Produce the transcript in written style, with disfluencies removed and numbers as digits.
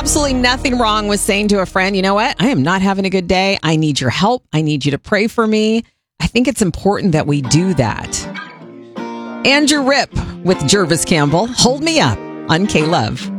absolutely nothing wrong with saying to a friend, you know what? I am not having a good day. I need your help. I need you to pray for me. I think it's important that we do that. Andrew Ripp with Jervis Campbell. Hold Me Up on K-Love.